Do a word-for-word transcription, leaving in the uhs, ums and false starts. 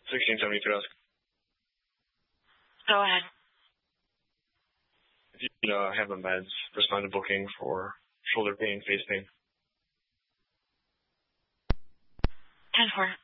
sixteen seventy to desk. Go ahead. If you uh, have the meds, respond to booking for shoulder pain, face pain. ten four.